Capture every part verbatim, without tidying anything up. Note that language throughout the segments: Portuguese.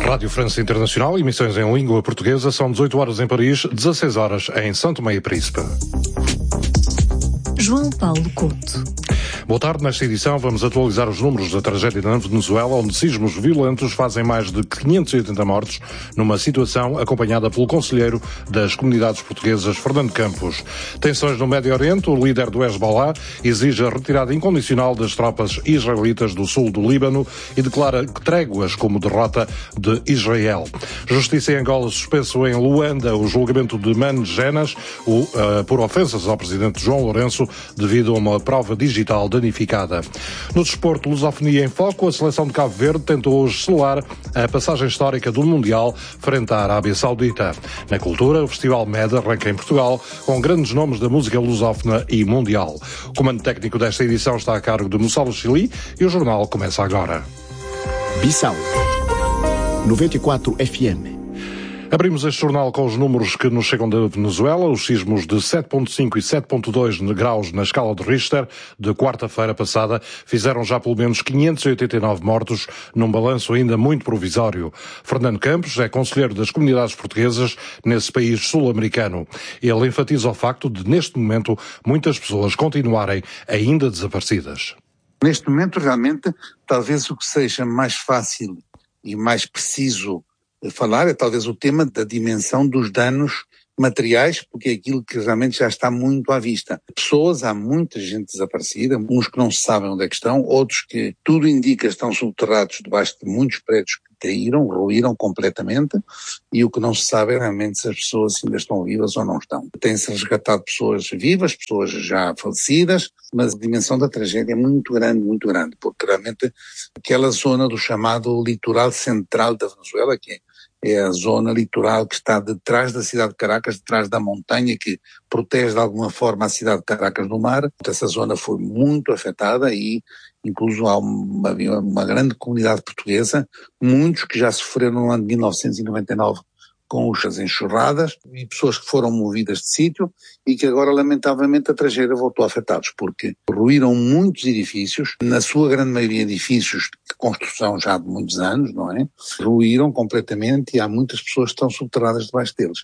Rádio França Internacional, emissões em língua portuguesa, são dezoito horas em Paris, dezasseis horas em São Tomé e Príncipe. João Paulo Couto. Boa tarde. Nesta edição vamos atualizar os números da tragédia na Venezuela, onde sismos violentos fazem mais de quinhentos e oitenta mortos, numa situação acompanhada pelo conselheiro das comunidades portuguesas, Fernando Campos. Tensões no Médio Oriente, o líder do Hezbollah exige a retirada incondicional das tropas israelitas do sul do Líbano e declara tréguas como derrota de Israel. Justiça em Angola suspenso em Luanda o julgamento de Mangenas o, uh, por ofensas ao presidente João Lourenço devido a uma prova digital danificada. No desporto, lusofonia em foco, a seleção de Cabo Verde tentou hoje selar a passagem histórica do Mundial frente à Arábia Saudita. Na cultura, o Festival Med arranca em Portugal com grandes nomes da música lusófona e mundial. O comando técnico desta edição está a cargo de Mussalo Chili e o jornal começa agora. Bissau noventa e quatro F M. Abrimos este jornal com os números que nos chegam da Venezuela. Os sismos de sete ponto cinco e sete ponto dois graus na escala de Richter de quarta-feira passada fizeram já pelo menos quinhentos e oitenta e nove mortos, num balanço ainda muito provisório. Fernando Campos é conselheiro das comunidades portuguesas nesse país sul-americano. Ele enfatiza o facto de, neste momento, muitas pessoas continuarem ainda desaparecidas. Neste momento, realmente, talvez o que seja mais fácil e mais preciso falar é talvez o tema da dimensão dos danos materiais, porque é aquilo que realmente já está muito à vista. Pessoas, há muita gente desaparecida, uns que não se sabem onde é que estão, outros que tudo indica estão subterrados debaixo de muitos prédios que caíram, ruíram completamente, e o que não se sabe é realmente se as pessoas ainda estão vivas ou não estão. Tem-se resgatado pessoas vivas, pessoas já falecidas, mas a dimensão da tragédia é muito grande, muito grande, porque realmente aquela zona do chamado litoral central da Venezuela, que é é a zona litoral que está detrás da cidade de Caracas, detrás da montanha que protege de alguma forma a cidade de Caracas do mar. Essa zona foi muito afetada e incluso há uma, uma grande comunidade portuguesa, muitos que já sofreram no ano de mil novecentos e noventa e nove com as enxurradas e pessoas que foram movidas de sítio e que agora lamentavelmente a tragédia voltou a afetá-los, porque ruíram muitos edifícios, na sua grande maioria edifícios de construção já de muitos anos, não é? Ruíram completamente e há muitas pessoas que estão subterradas debaixo deles.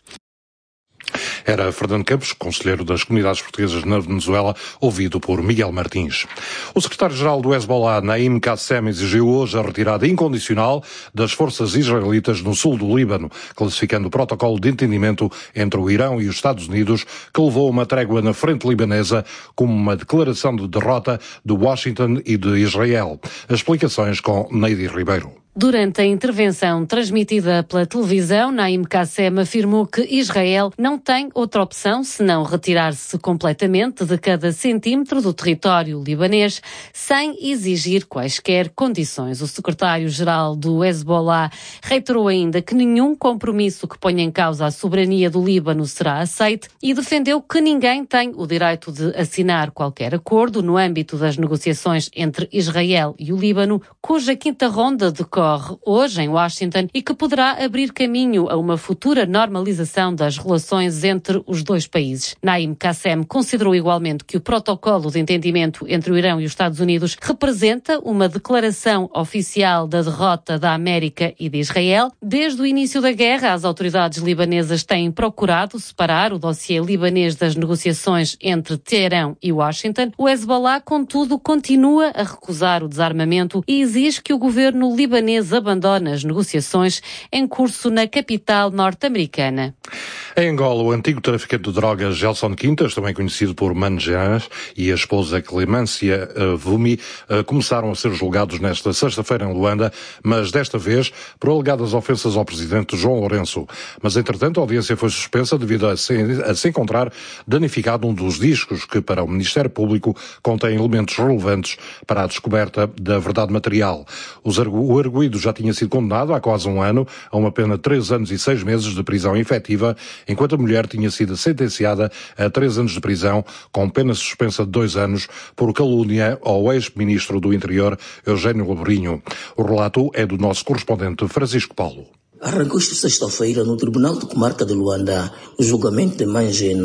Era Fernando Campos, conselheiro das comunidades portuguesas na Venezuela, ouvido por Miguel Martins. O secretário-geral do Hezbollah, Naim Qassem, exigiu hoje a retirada incondicional das forças israelitas no sul do Líbano, classificando o protocolo de entendimento entre o Irão e os Estados Unidos, que levou uma trégua na frente libanesa, como uma declaração de derrota de Washington e de Israel. As explicações com Neide Ribeiro. Durante a intervenção transmitida pela televisão, Naim Qassem afirmou que Israel não tem outra opção senão retirar-se completamente de cada centímetro do território libanês, sem exigir quaisquer condições. O secretário-geral do Hezbollah reiterou ainda que nenhum compromisso que ponha em causa a soberania do Líbano será aceite e defendeu que ninguém tem o direito de assinar qualquer acordo no âmbito das negociações entre Israel e o Líbano, cuja quinta ronda decorre hoje em Washington e que poderá abrir caminho a uma futura normalização das relações entre os dois países. Naim Qassem considerou igualmente que o protocolo de entendimento entre o Irão e os Estados Unidos representa uma declaração oficial da derrota da América e de Israel. Desde o início da guerra, as autoridades libanesas têm procurado separar o dossiê libanês das negociações entre Teherão e Washington. O Hezbollah, contudo, continua a recusar o desarmamento e exige que o governo libanês abandona as negociações em curso na capital norte-americana. Em Angola, o antigo traficante de drogas Gelson Quintas, também conhecido por Mangenas, e a esposa Clemência uh, Vumi uh, começaram a ser julgados nesta sexta-feira em Luanda, mas desta vez por alegadas ofensas ao presidente João Lourenço. Mas, entretanto, a audiência foi suspensa devido a se, a se encontrar danificado um dos discos que, para o Ministério Público, contém elementos relevantes para a descoberta da verdade material. Os argu- o arguido já tinha sido condenado há quase um ano a uma pena de três anos e seis meses de prisão efetiva, enquanto a mulher tinha sido sentenciada a três anos de prisão, com pena suspensa de dois anos, por calúnia ao ex-ministro do Interior, Eugênio Labrinho. O relato é do nosso correspondente Francisco Paulo. Arrancou esta sexta-feira no Tribunal de Comarca de Luanda o julgamento de Mangena,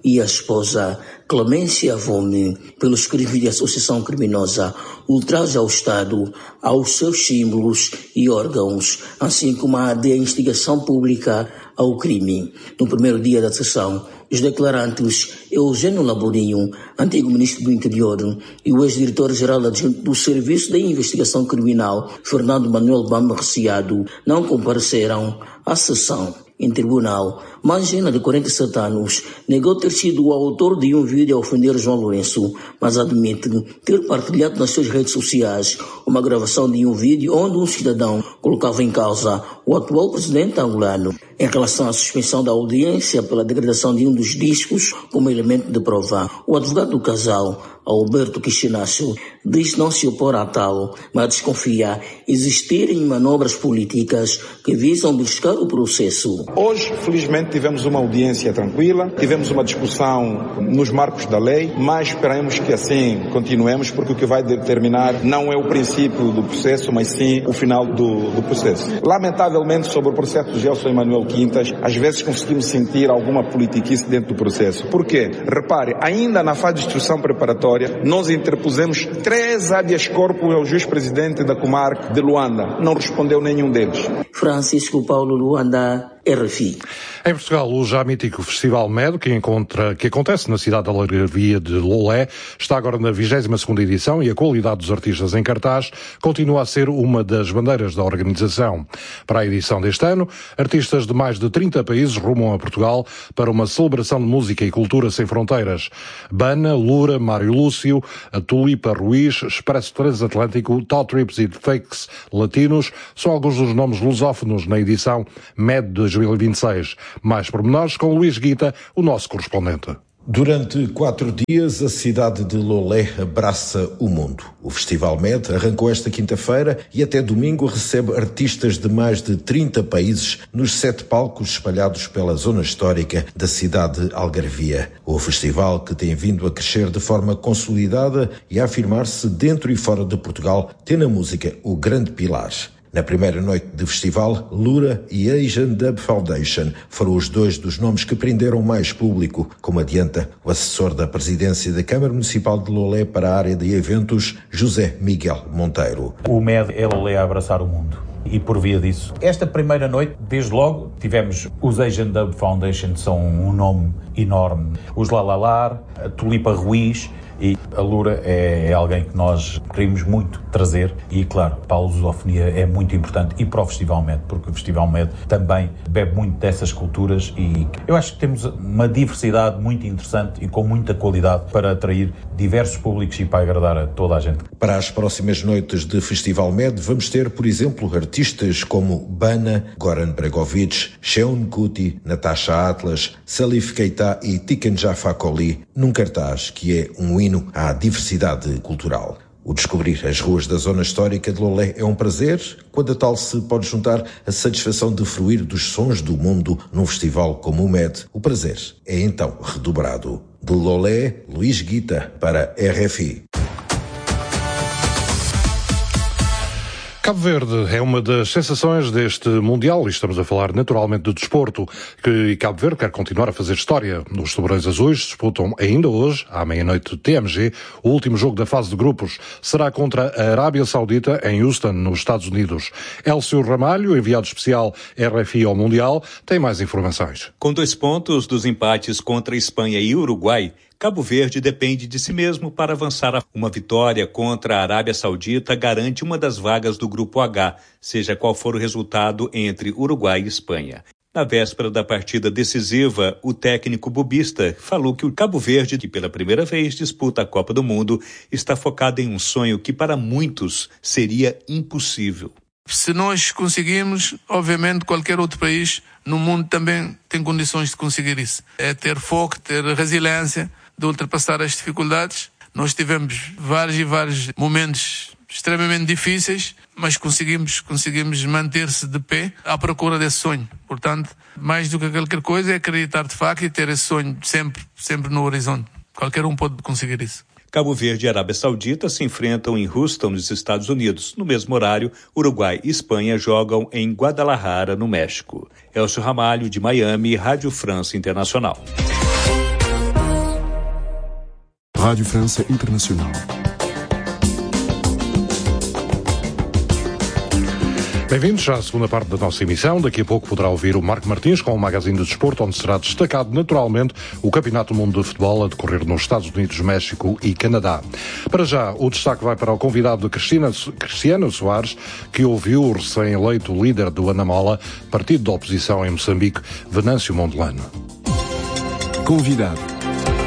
e a esposa Clemência Avome pelos crimes de associação criminosa, ultraje ao Estado, aos seus símbolos e órgãos, assim como a de instigação pública ao crime. No primeiro dia da sessão, os declarantes Eugênio Laborinho, antigo ministro do Interior, e o ex-diretor-geral adjunto do Serviço de Investigação Criminal, Fernando Manuel Bamba Reciado, não compareceram à sessão. Em tribunal, Mangena, de quarenta e sete anos, negou ter sido o autor de um vídeo a ofender João Lourenço, mas admite ter partilhado nas suas redes sociais uma gravação de um vídeo onde um cidadão colocava em causa o atual presidente angolano. Em relação à suspensão da audiência pela degradação de um dos discos como elemento de prova, o advogado do casal, Alberto Quixinacho, diz não se opor a tal, mas desconfia existirem manobras políticas que visam buscar o processo. Hoje, felizmente, tivemos uma audiência tranquila, tivemos uma discussão nos marcos da lei, mas esperamos que assim continuemos, porque o que vai determinar não é o princípio do processo, mas sim o final do, do processo. Lamentavelmente, sobre o processo de Gelson Emanuel Quintas, às vezes conseguimos sentir alguma politiquice dentro do processo. Por quê? Repare, ainda na fase de instrução preparatória, nós interpusemos três habeas corpus ao juiz-presidente da comarca de Luanda. Não respondeu nenhum deles. Francisco Paulo Luanda, R F I. Em Portugal, o já mítico Festival Med, que, encontra, que acontece na cidade da Algarvia de Lolé, está agora na vigésima segunda edição e a qualidade dos artistas em cartaz continua a ser uma das bandeiras da organização. Para a edição deste ano, artistas de mais de trinta países rumam a Portugal para uma celebração de música e cultura sem fronteiras. Bana, Lura, Mário Lúcio, a Tulipa Ruiz, Expresso Transatlântico, Tal Trips e Fakes Latinos são alguns dos nomes lusófonos na edição Med dois mil e vinte e seis. Mais pormenores com Luís Guita, o nosso correspondente. Durante quatro dias, a cidade de Lolé abraça o mundo. O Festival Med arrancou esta quinta-feira e até domingo recebe artistas de mais de trinta países nos sete palcos espalhados pela zona histórica da cidade de Algarvia. O festival, que tem vindo a crescer de forma consolidada e a afirmar-se dentro e fora de Portugal, tem na música o grande pilar. Na primeira noite de festival, Lura e Asian Dub Foundation foram os dois dos nomes que prenderam mais público, como adianta o assessor da presidência da Câmara Municipal de Lolé para a área de eventos, José Miguel Monteiro. O Med é Lolé a abraçar o mundo. E por via disso, esta primeira noite, desde logo, tivemos os Asian Dub Foundation, são um nome enorme. Os Lalalar, a Tulipa Ruiz e a Lura é, é alguém que nós queremos muito trazer e, claro, para a lusofonia é muito importante e para o Festival Med, porque o Festival Med também bebe muito dessas culturas e eu acho que temos uma diversidade muito interessante e com muita qualidade para atrair diversos públicos e para agradar a toda a gente. Para as próximas noites de Festival Med vamos ter, por exemplo, artistas como Bana, Goran Bregovic, Sheon Kuti, Natasha Atlas, Salif Keita e Tiken Jaffa Koli, num cartaz que é um hino à diversidade cultural. O descobrir as ruas da zona histórica de Lolé é um prazer, quando a tal se pode juntar a satisfação de fruir dos sons do mundo num festival como o Med. O prazer é então redobrado. De Lolé, Luís Guita, para R F I. Cabo Verde é uma das sensações deste Mundial e estamos a falar naturalmente do desporto, que Cabo Verde quer continuar a fazer história. Os Tubarões Azuis disputam ainda hoje, à meia-noite T M G, o último jogo da fase de grupos. Será contra a Arábia Saudita em Houston, nos Estados Unidos. Elcio Ramalho, enviado especial R F I ao Mundial, tem mais informações. Com dois pontos dos empates contra Espanha e Uruguai, Cabo Verde depende de si mesmo para avançar. Uma vitória contra a Arábia Saudita garante uma das vagas do Grupo H, seja qual for o resultado entre Uruguai e Espanha. Na véspera da partida decisiva, o técnico bubista falou que o Cabo Verde, que pela primeira vez disputa a Copa do Mundo, está focado em um sonho que para muitos seria impossível. Se nós conseguirmos, obviamente qualquer outro país no mundo também tem condições de conseguir isso. É ter foco, ter resiliência de ultrapassar as dificuldades. Nós tivemos vários e vários momentos extremamente difíceis, mas conseguimos, conseguimos manter-se de pé à procura desse sonho. Portanto, mais do que qualquer coisa é acreditar de facto e ter esse sonho sempre, sempre no horizonte. Qualquer um pode conseguir isso. Cabo Verde e Arábia Saudita se enfrentam em Houston, nos Estados Unidos. No mesmo horário, Uruguai e Espanha jogam em Guadalajara, no México. Elcio Ramalho, de Miami, Rádio França Internacional. Rádio França Internacional. Bem-vindos à segunda parte da nossa emissão. Daqui a pouco poderá ouvir o Marco Martins com o Magazine de Desporto, onde será destacado naturalmente o Campeonato do Mundo de Futebol a decorrer nos Estados Unidos, México e Canadá. Para já, o destaque vai para o convidado de Cristina, Cristiano Soares, que ouviu o recém-eleito líder do Anamola, partido da oposição em Moçambique, Venâncio Mondelano. Convidado.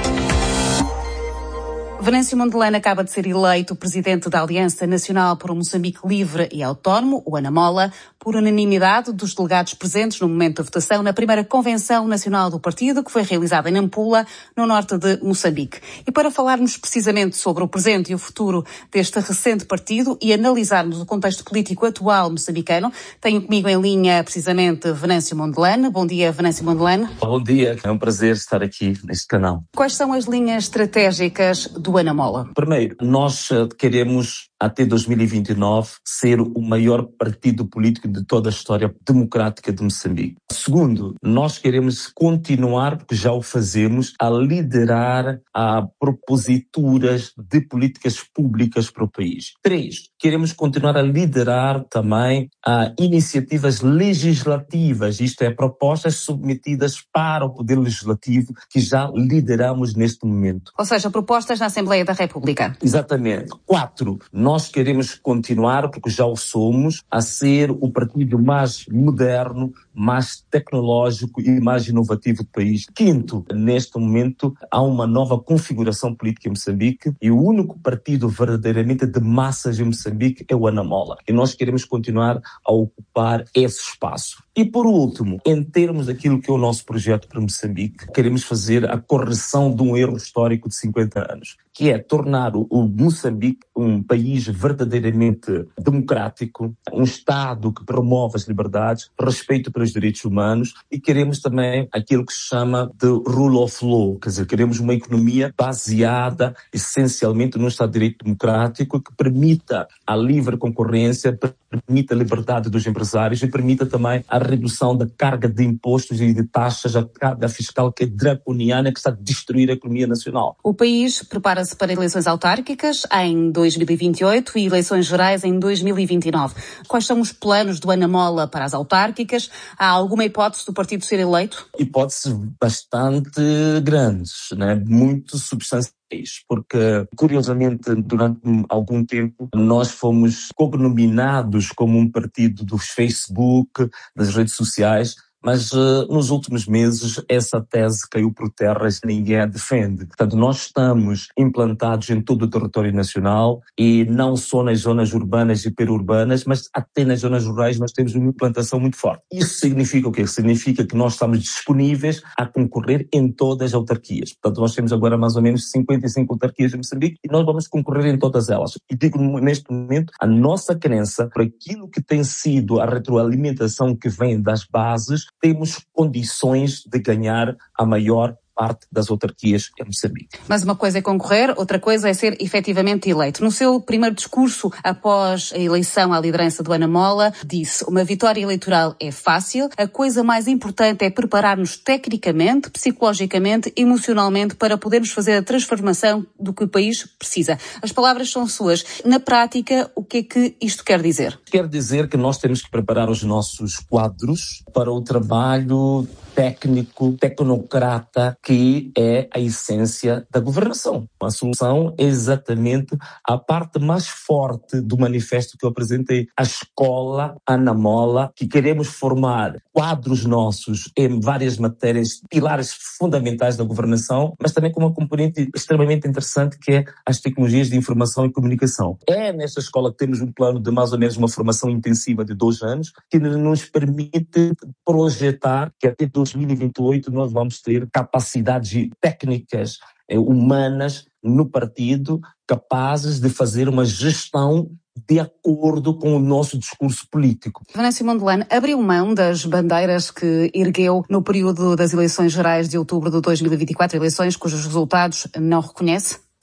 Venâncio Mondelano acaba de ser eleito presidente da Aliança Nacional por um Moçambique Livre e Autónomo, o Anamola, por unanimidade dos delegados presentes no momento da votação na primeira Convenção Nacional do Partido, que foi realizada em Nampula, no norte de Moçambique. E para falarmos precisamente sobre o presente e o futuro deste recente partido e analisarmos o contexto político atual moçambicano, tenho comigo em linha precisamente Venâncio Mondelano. Bom dia, Venâncio Mondelano. Bom dia, é um prazer estar aqui neste canal. Quais são as linhas estratégicas do Anamola? Primeiro, nós queremos até dois mil e vinte e nove ser o maior partido político de toda a história democrática de Moçambique. Segundo, nós queremos continuar, porque já o fazemos, a liderar a proposituras de políticas públicas para o país. Três, queremos continuar a liderar também a iniciativas legislativas, isto é, propostas submetidas para o Poder Legislativo que já lideramos neste momento. Ou seja, propostas na Assembleia da República. Exatamente. Quatro, nós queremos continuar, porque já o somos, a ser o partido mais moderno, mais tecnológico e mais inovativo do país. Quinto, neste momento há uma nova configuração política em Moçambique e o único partido verdadeiramente de massas em Moçambique é o Anamola. E nós queremos continuar a ocupar esse espaço. E por último, em termos daquilo que é o nosso projeto para Moçambique, queremos fazer a correção de um erro histórico de cinquenta anos, que é tornar o Moçambique um país verdadeiramente democrático, um Estado que promove as liberdades, respeito pelos direitos humanos e queremos também aquilo que se chama de rule of law, quer dizer, queremos uma economia baseada essencialmente num Estado de Direito democrático que permita a livre concorrência, permita a liberdade dos empresários e permita também a redução da carga de impostos e de taxas, a carga fiscal que é draconiana, que está a destruir a economia nacional. O país prepara-se para eleições autárquicas em dois mil e vinte e oito e eleições gerais em dois mil e vinte e nove. Quais são os planos do Anamola para as autárquicas? Há alguma hipótese do partido ser eleito? Hipóteses bastante grandes, né? Muito substanciais. Porque, curiosamente, durante algum tempo, nós fomos cognominados como um partido dos Facebook, das redes sociais, mas uh, nos últimos meses essa tese caiu por terra e ninguém a defende. Portanto, nós estamos implantados em todo o território nacional e não só nas zonas urbanas e periurbanas, mas até nas zonas rurais nós temos uma implantação muito forte. Isso significa o quê? Significa que nós estamos disponíveis a concorrer em todas as autarquias. Portanto, nós temos agora mais ou menos cinquenta e cinco autarquias em Moçambique e nós vamos concorrer em todas elas. E digo neste momento, a nossa crença, por aquilo que tem sido a retroalimentação que vem das bases, temos condições de ganhar a maior parte das autarquias em Moçambique. Mas uma coisa é concorrer, outra coisa é ser efetivamente eleito. No seu primeiro discurso, após a eleição à liderança do Anamola, disse: uma vitória eleitoral é fácil, a coisa mais importante é preparar-nos tecnicamente, psicologicamente, emocionalmente para podermos fazer a transformação do que o país precisa. As palavras são suas. Na prática, o que é que isto quer dizer? Quer dizer que nós temos que preparar os nossos quadros para o trabalho técnico, tecnocrata, que é a essência da governação. A solução é exatamente a parte mais forte do manifesto que eu apresentei. A escola Anamola, que queremos formar quadros nossos em várias matérias, pilares fundamentais da governação, mas também com uma componente extremamente interessante que é as tecnologias de informação e comunicação. É nesta escola que temos um plano de mais ou menos uma formação intensiva de dois anos, que nos permite projetar que até dois mil e vinte e oito nós vamos ter capacidades técnicas eh, humanas no partido capazes de fazer uma gestão de acordo com o nosso discurso político. Venâncio Mondelano abriu mão das bandeiras que ergueu no período das eleições gerais de outubro de dois mil e vinte e quatro, eleições cujos resultados não reconhece?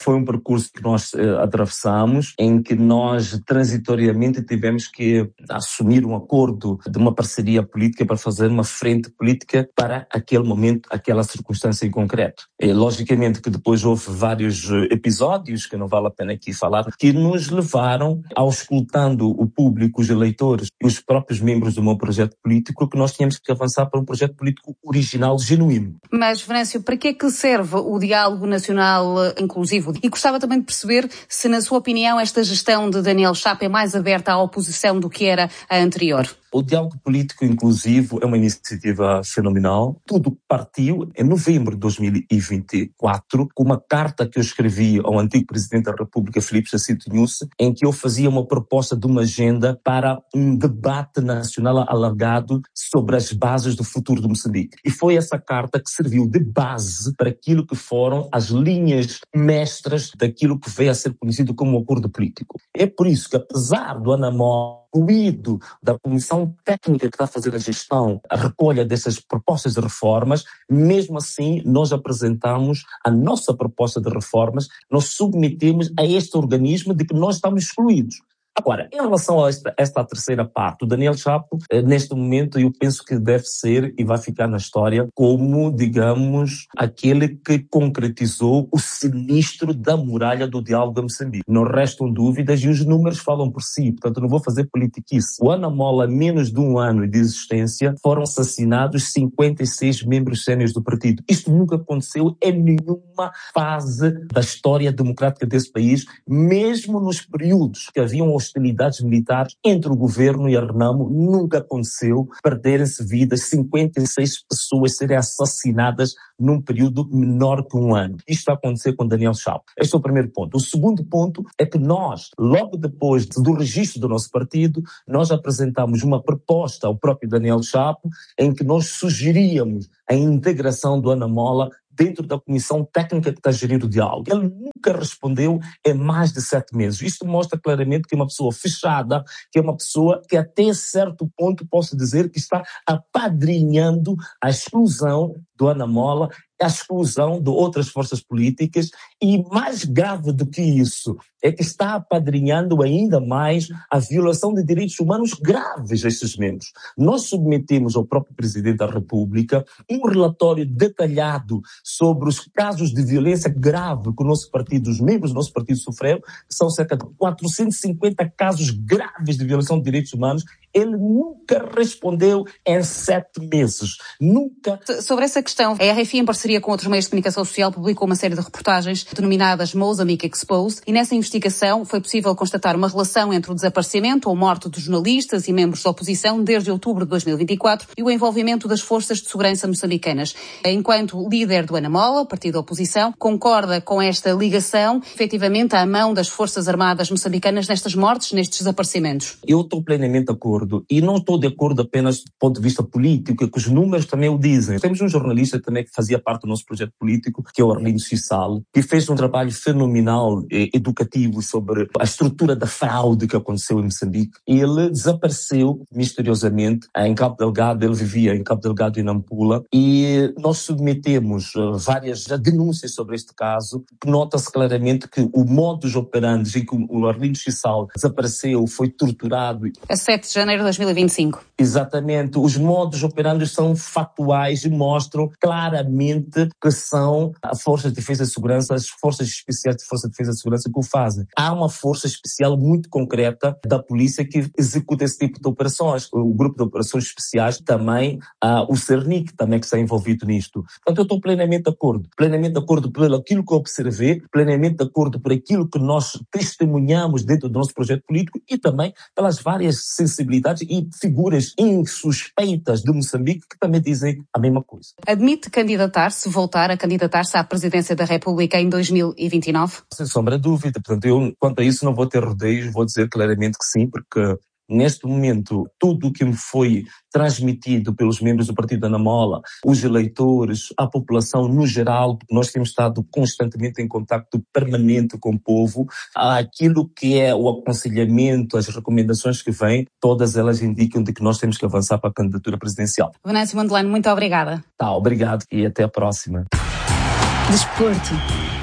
Foi um percurso que nós uh, atravessamos, em que nós transitoriamente tivemos que assumir um acordo de uma parceria política para fazer uma frente política para aquele momento, aquela circunstância em concreto. E, logicamente que depois houve vários episódios, que não vale a pena aqui falar, que nos levaram, auscultando o público, os eleitores e os próprios membros do meu projeto político, que nós tínhamos que avançar para um projeto político original, genuíno. Mas, Venâncio, para que é que serve o diálogo nacional inclusivo? E gostava também de perceber se, na sua opinião, esta gestão de Daniel Chapo é mais aberta à oposição do que era a anterior. O diálogo político inclusivo é uma iniciativa fenomenal. Tudo partiu em novembro de dois mil e vinte e quatro, com uma carta que eu escrevi ao antigo Presidente da República, Filipe Jacinto Nyusi, em que eu fazia uma proposta de uma agenda para um debate nacional alargado sobre as bases do futuro de Moçambique. E foi essa carta que serviu de base para aquilo que foram as linhas mestras daquilo que veio a ser conhecido como um acordo político. É por isso que, apesar do ANAMOLA, ruído da comissão técnica que está a fazer a gestão, a recolha dessas propostas de reformas, mesmo assim nós apresentamos a nossa proposta de reformas, nós submetemos a este organismo de que nós estamos excluídos. Agora, em relação a esta, esta terceira parte, o Daniel Chapo, eh, neste momento, eu penso que deve ser e vai ficar na história como, digamos, aquele que concretizou o sinistro da muralha do diálogo a Moçambique. Não restam dúvidas e os números falam por si, portanto não vou fazer politiquice. O ANAMOLA, menos de um ano de existência, foram assassinados cinquenta e seis membros séniores do partido. Isto nunca aconteceu em nenhuma fase da história democrática desse país, mesmo nos períodos que haviam hostilidades militares entre o governo e a Renamo, nunca aconteceu perderem-se vidas, cinquenta e seis pessoas serem assassinadas num período menor que um ano. Isto vai acontecer com Daniel Chapo. Este é o primeiro ponto. O segundo ponto é que nós, logo depois do registro do nosso partido, nós apresentamos uma proposta ao próprio Daniel Chapo em que nós sugeríamos a integração do ANAMOLA dentro da comissão técnica que está a gerir o diálogo. Ele nunca respondeu em mais de sete meses. Isto mostra claramente que é uma pessoa fechada, que é uma pessoa que até certo ponto posso dizer que está apadrinhando a exclusão do ANAMOLA, a exclusão de outras forças políticas e, mais grave do que isso, é que está apadrinhando ainda mais a violação de direitos humanos graves a esses membros. Nós submetemos ao próprio Presidente da República um relatório detalhado sobre os casos de violência grave que o nosso partido, os membros do nosso partido sofreram, que são cerca de quatrocentos e cinquenta casos graves de violação de direitos humanos. Ele nunca respondeu em sete meses. Nunca. Sobre essa questão, a R F I, em parceria com outros meios de comunicação social, publicou uma série de reportagens denominadas Mozambique Exposed, e nessa investigação foi possível constatar uma relação entre o desaparecimento ou morte dos jornalistas e membros da oposição desde outubro de dois mil e vinte e quatro e o envolvimento das forças de segurança moçambicanas. Enquanto líder do ANAMOLA, partido da oposição, concorda com esta ligação, efetivamente, à mão das Forças Armadas moçambicanas nestas mortes, nestes desaparecimentos? Eu estou plenamente de acordo. E não estou de acordo apenas do ponto de vista político, que os números também o dizem. Temos um jornalista também que fazia parte do nosso projeto político, que é o Arlindo Cissal, que fez um trabalho fenomenal, eh, educativo, sobre a estrutura da fraude que aconteceu em Moçambique. Ele desapareceu misteriosamente em Cabo Delgado, ele vivia em Cabo Delgado e Nampula, e nós submetemos uh, várias denúncias sobre este caso, que nota-se claramente que o modus operandi em que o Arlindo Cissal desapareceu, foi torturado. A sete de janeiro de dois mil e vinte e cinco. Exatamente. Os modos operantes são factuais e mostram claramente que são as Forças de Defesa e Segurança, as Forças Especiais de Força de Defesa e Segurança que o fazem. Há uma força especial muito concreta da polícia que executa esse tipo de operações. O Grupo de Operações Especiais também, uh, o CERNIC também que está envolvido nisto. Portanto, eu estou plenamente de acordo. Plenamente de acordo por aquilo que eu observei, plenamente de acordo por aquilo que nós testemunhamos dentro do nosso projeto político e também pelas várias sensibilidades e figuras insuspeitas de Moçambique que também dizem a mesma coisa. Admite candidatar-se, voltar a candidatar-se à presidência da República em dois mil e vinte e nove? Sem sombra de dúvida. Portanto, eu, quanto a isso, não vou ter rodeios, vou dizer claramente que sim, porque neste momento, tudo o que me foi transmitido pelos membros do Partido ANAMOLA, os eleitores, a população no geral, nós temos estado constantemente em contacto permanente com o povo, aquilo que é o aconselhamento, as recomendações que vêm, todas elas indicam de que nós temos que avançar para a candidatura presidencial. Venâncio Mondlane, muito obrigada. Tá, obrigado e até a próxima. Desporto.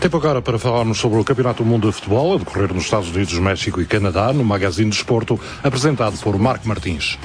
Tempo agora para falarmos sobre o Campeonato do Mundo de Futebol a decorrer nos Estados Unidos, México e Canadá, no Magazine de Desporto, apresentado por Marco Martins.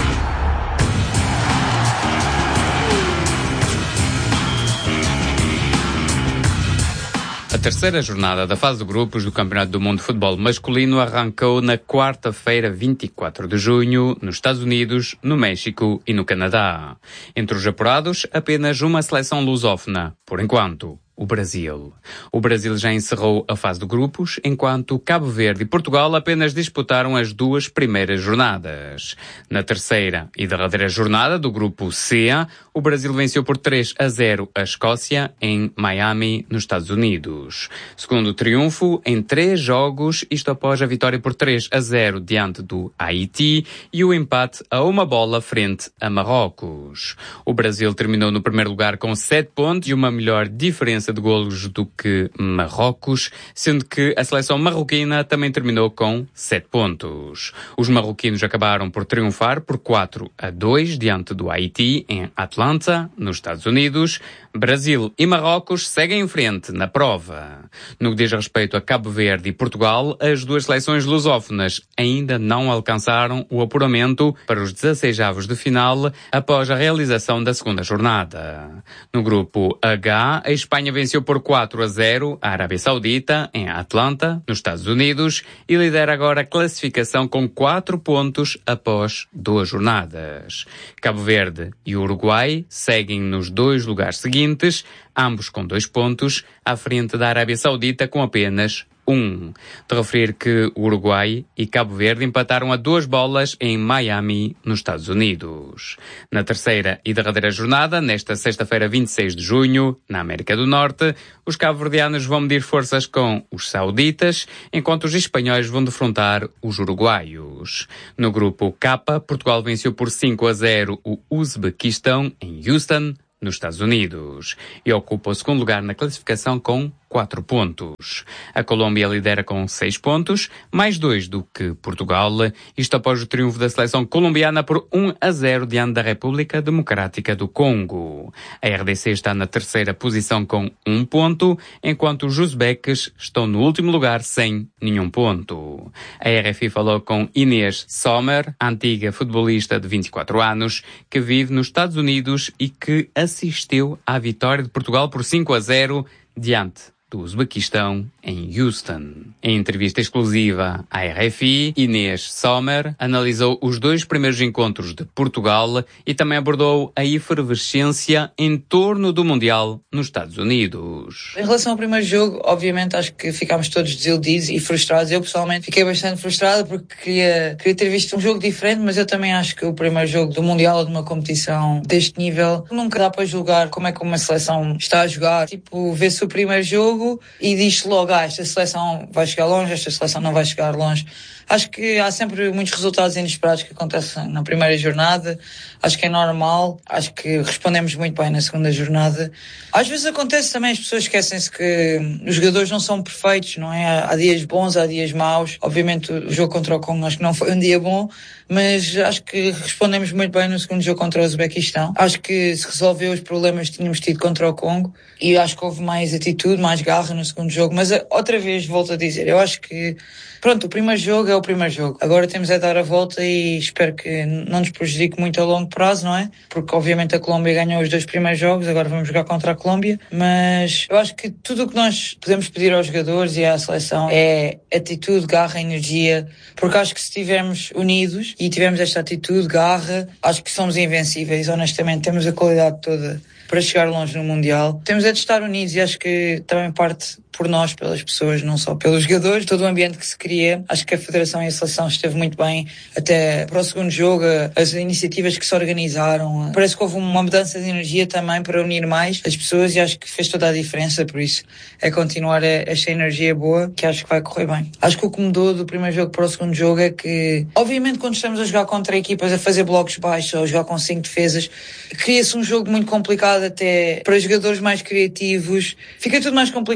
A terceira jornada da fase de grupos do Campeonato do Mundo de Futebol masculino arrancou na quarta-feira, vinte e quatro de junho, nos Estados Unidos, no México e no Canadá. Entre os apurados, apenas uma seleção lusófona, por enquanto. O Brasil. O Brasil já encerrou a fase de grupos, enquanto Cabo Verde e Portugal apenas disputaram as duas primeiras jornadas. Na terceira e derradeira jornada do grupo C, o Brasil venceu por três a zero a Escócia em Miami, nos Estados Unidos. Segundo triunfo em três jogos, isto após a vitória por três a zero diante do Haiti e o empate a uma bola frente a Marrocos. O Brasil terminou no primeiro lugar com sete pontos e uma melhor diferença de golos do que Marrocos, sendo que a seleção marroquina também terminou com sete pontos. Os marroquinos acabaram por triunfar por quatro a dois diante do Haiti em Atlanta, nos Estados Unidos. Brasil e Marrocos seguem em frente na prova. No que diz respeito a Cabo Verde e Portugal, as duas seleções lusófonas ainda não alcançaram o apuramento para os dezesseisavos de final após a realização da segunda jornada. No grupo H, a Espanha venceu por quatro a zero a Arábia Saudita em Atlanta, nos Estados Unidos, e lidera agora a classificação com quatro pontos após duas jornadas. Cabo Verde e Uruguai seguem nos dois lugares seguintes, ambos com dois pontos, à frente da Arábia Saudita com apenas um. De referir que o Uruguai e Cabo Verde empataram a duas bolas em Miami, nos Estados Unidos. Na terceira e derradeira jornada, nesta sexta-feira, vinte e seis de junho, na América do Norte, os cabo-verdianos vão medir forças com os sauditas, enquanto os espanhóis vão defrontar os uruguaios. No grupo K, Portugal venceu por cinco a zero o Uzbequistão em Houston, nos Estados Unidos, e ocupa o segundo lugar na classificação com quatro pontos. A Colômbia lidera com seis pontos, mais dois do que Portugal, isto após o triunfo da seleção colombiana por um a zero diante da República Democrática do Congo. A R D C está na terceira posição com um ponto, enquanto os uzbeques estão no último lugar sem nenhum ponto. A R F I falou com Inês Sommer, antiga futebolista de vinte e quatro anos, que vive nos Estados Unidos e que assistiu à vitória de Portugal por cinco a zero diante do Uzbequistão em Houston. Em entrevista exclusiva à R F I, Inês Sommer analisou os dois primeiros encontros de Portugal e também abordou a efervescência em torno do Mundial nos Estados Unidos. Em relação ao primeiro jogo, obviamente acho que ficámos todos desiludidos e frustrados. Eu pessoalmente fiquei bastante frustrado porque queria, queria ter visto um jogo diferente, mas eu também acho que o primeiro jogo do Mundial ou de uma competição deste nível nunca dá para julgar como é que uma seleção está a jogar. Tipo, vê-se o primeiro jogo e diz logo, ah, esta seleção vai chegar longe, esta seleção não vai chegar longe. Acho que há sempre muitos resultados inesperados que acontecem na primeira jornada. Acho que é normal. Acho que respondemos muito bem na segunda jornada. Às vezes acontece também, as pessoas esquecem-se que os jogadores não são perfeitos, não é? Há dias bons, há dias maus. Obviamente o jogo contra o Congo acho que não foi um dia bom, mas acho que respondemos muito bem no segundo jogo contra o Uzbequistão. Acho que se resolveu os problemas que tínhamos tido contra o Congo e acho que houve mais atitude, mais garra no segundo jogo. Mas outra vez volto a dizer, eu acho que pronto, o primeiro jogo é o primeiro jogo. Agora temos é dar a volta e espero que não nos prejudique muito a longo prazo, não é? Porque obviamente a Colômbia ganhou os dois primeiros jogos, agora vamos jogar contra a Colômbia. Mas eu acho que tudo o que nós podemos pedir aos jogadores e à seleção é atitude, garra, energia. Porque acho que se estivermos unidos e tivermos esta atitude, garra, acho que somos invencíveis, honestamente. Temos a qualidade toda para chegar longe no Mundial. Temos é de estar unidos e acho que também parte por nós, pelas pessoas, não só pelos jogadores, todo o ambiente que se cria. Acho que a Federação e a Seleção esteve muito bem até para o segundo jogo, as iniciativas que se organizaram. Parece que houve uma mudança de energia também para unir mais as pessoas e acho que fez toda a diferença, por isso é continuar esta energia boa que acho que vai correr bem. Acho que o que mudou do primeiro jogo para o segundo jogo é que, obviamente, quando estamos a jogar contra equipas a fazer blocos baixos ou a jogar com cinco defesas, cria-se um jogo muito complicado até para jogadores mais criativos. Fica tudo mais complicado, não é?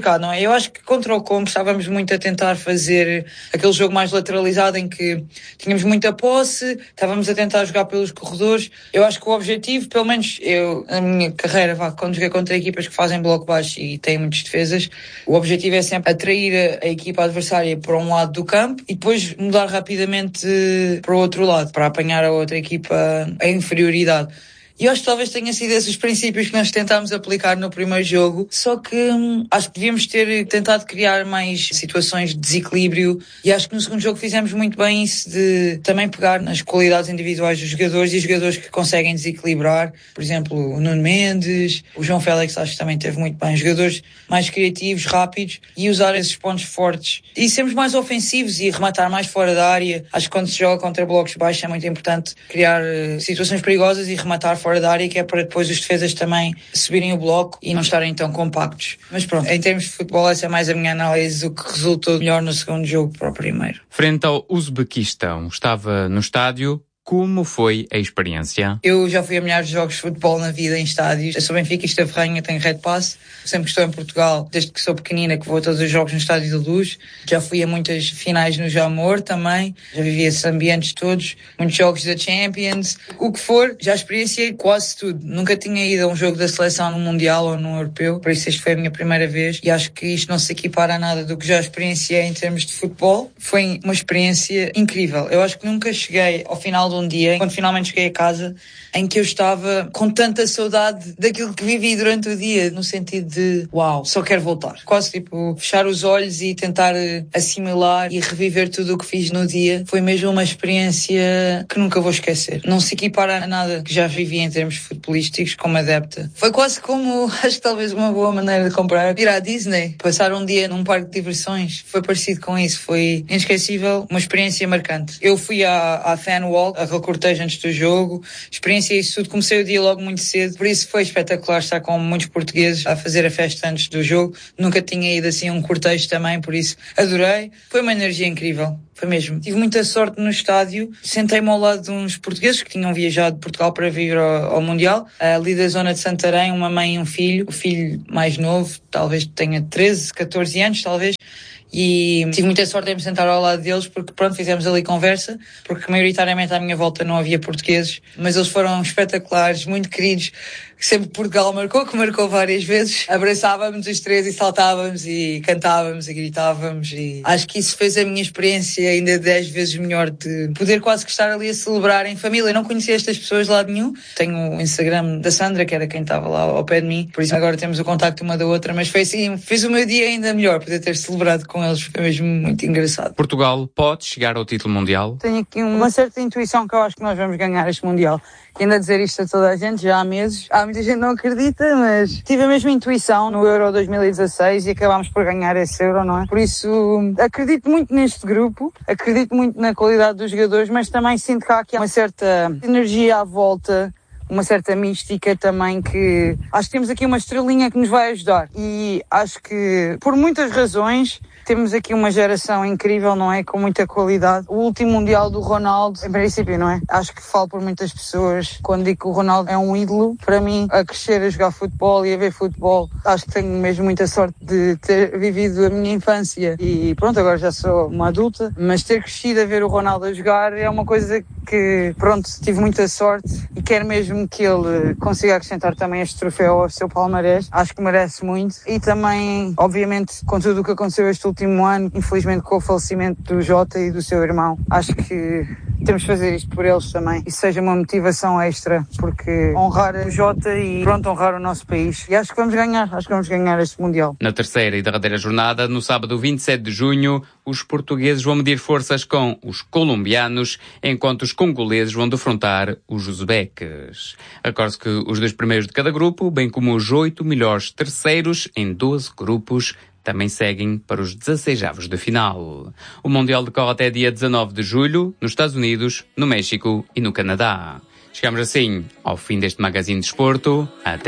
Eu acho que contra o Congo estávamos muito a tentar fazer aquele jogo mais lateralizado em que tínhamos muita posse, estávamos a tentar jogar pelos corredores. Eu acho que o objetivo, pelo menos eu, na minha carreira, vá, quando joguei contra equipas que fazem bloco baixo e têm muitas defesas, o objetivo é sempre atrair a, a equipa adversária para um lado do campo e depois mudar rapidamente para o outro lado, para apanhar a outra equipa a inferioridade. E eu acho que talvez tenha sido esses princípios que nós tentámos aplicar no primeiro jogo, só que hum, acho que devíamos ter tentado criar mais situações de desequilíbrio e acho que no segundo jogo fizemos muito bem isso de também pegar nas qualidades individuais dos jogadores e jogadores que conseguem desequilibrar, por exemplo, o Nuno Mendes, o João Félix acho que também teve muito bem, jogadores mais criativos, rápidos e usar esses pontos fortes e sermos mais ofensivos e rematar mais fora da área. Acho que quando se joga contra blocos baixos é muito importante criar uh, situações perigosas e rematar fora da área, que é para depois os defesas também subirem o bloco e não estarem tão compactos. Mas pronto, em termos de futebol, essa é mais a minha análise, o que resultou melhor no segundo jogo para o primeiro. Frente ao Uzbequistão, estava no estádio. Como foi a experiência? Eu já fui a milhares de jogos de futebol na vida em estádios. Eu sou benfiquista ferrenha, tenho Red Pass. Sempre que estou em Portugal, desde que sou pequenina, que vou a todos os jogos no Estádio da Luz. Já fui a muitas finais no Jamor também. Já vivi esses ambientes todos. Muitos jogos da Champions. O que for, já experienciei quase tudo. Nunca tinha ido a um jogo da seleção no Mundial ou no Europeu. Por isso, esta foi a minha primeira vez. E acho que isto não se equipara a nada do que já experienciei em termos de futebol. Foi uma experiência incrível. Eu acho que nunca cheguei ao final do um dia, quando finalmente cheguei a casa, em que eu estava com tanta saudade daquilo que vivi durante o dia, no sentido de, uau, só quero voltar. Quase tipo, fechar os olhos e tentar assimilar e reviver tudo o que fiz no dia. Foi mesmo uma experiência que nunca vou esquecer. Não se equipara a nada que já vivi em termos futebolísticos como adepta. Foi quase como, acho que talvez uma boa maneira de comparar, ir à Disney, passar um dia num parque de diversões. Foi parecido com isso. Foi inesquecível, uma experiência marcante. Eu fui à, à Fan Walk, aquele cortejo antes do jogo, experiência isso tudo, comecei o dia logo muito cedo, por isso foi espetacular estar com muitos portugueses a fazer a festa antes do jogo, nunca tinha ido assim a um cortejo também, por isso adorei, foi uma energia incrível. Foi mesmo. Tive muita sorte no estádio. Sentei-me ao lado de uns portugueses que tinham viajado de Portugal para vir ao, ao Mundial. Ali da zona de Santarém, uma mãe e um filho. O filho mais novo, talvez tenha treze, catorze anos, talvez. E tive muita sorte em me sentar ao lado deles porque, pronto, fizemos ali conversa, porque maioritariamente à minha volta não havia portugueses, mas eles foram espetaculares, muito queridos. Sempre que Portugal marcou, que marcou várias vezes, abraçávamos os três e saltávamos e cantávamos e gritávamos, e acho que isso fez a minha experiência ainda dez vezes melhor, de poder quase que estar ali a celebrar em família. Eu não conhecia estas pessoas de lado nenhum. Tenho o Instagram da Sandra, que era quem estava lá ao pé de mim, por isso agora temos o contacto uma da outra, mas foi assim, fez o meu dia ainda melhor, poder ter celebrado com eles, foi mesmo muito engraçado. Portugal pode chegar ao título mundial? Tenho aqui uma certa intuição que eu acho que nós vamos ganhar este Mundial. Ando a dizer isto a toda a gente já há meses. Há muita gente que não acredita, mas tive a mesma intuição no Euro dois mil e dezasseis e acabámos por ganhar esse Euro, não é? Por isso, acredito muito neste grupo, acredito muito na qualidade dos jogadores, mas também sinto que há aqui uma certa energia à volta, uma certa mística também, que acho que temos aqui uma estrelinha que nos vai ajudar. E acho que, por muitas razões, temos aqui uma geração incrível, não é? Com muita qualidade. O último Mundial do Ronaldo, em princípio, não é? Acho que falo por muitas pessoas quando digo que o Ronaldo é um ídolo. Para mim, a crescer a jogar futebol e a ver futebol, acho que tenho mesmo muita sorte de ter vivido a minha infância. E pronto, agora já sou uma adulta, mas ter crescido a ver o Ronaldo a jogar é uma coisa que, pronto, tive muita sorte e quero mesmo que ele consiga acrescentar também este troféu ao seu palmarés. Acho que merece muito. E também, obviamente, com tudo o que aconteceu este último ano, infelizmente com o falecimento do Jota e do seu irmão, acho que temos de fazer isto por eles também. Isso seja uma motivação extra, porque honrar o Jota e, pronto, honrar o nosso país. E acho que vamos ganhar, acho que vamos ganhar este Mundial. Na terceira e derradeira jornada, no sábado vinte e sete de junho, os portugueses vão medir forças com os colombianos, enquanto os congoleses vão defrontar os uzbeques. Recorde-se que os dois primeiros de cada grupo, bem como os oito melhores terceiros em doze grupos, também seguem para os dezesseisavos de final. O Mundial decorre até dia dezanove de julho, nos Estados Unidos, no México e no Canadá. Chegamos assim ao fim deste Magazine de Desporto. Até